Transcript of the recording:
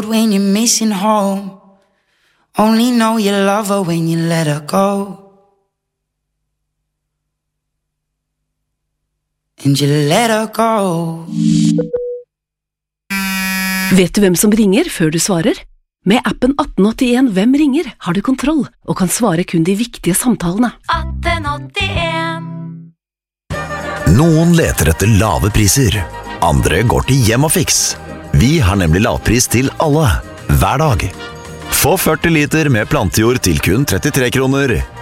When you're missing home, only know you love her when you let her go. And you let her go. Vet du hvem som ringer før du svarer? Med appen 1881 Hvem ringer har du kontroll og kan svare kun de viktige samtalene. 1881. Noen leter etter lave priser, andre går til Hjem og Fiks. Vi har nemlig lavpris til alle, hver dag. Få 40 liter med plantejord til kun 33 kroner.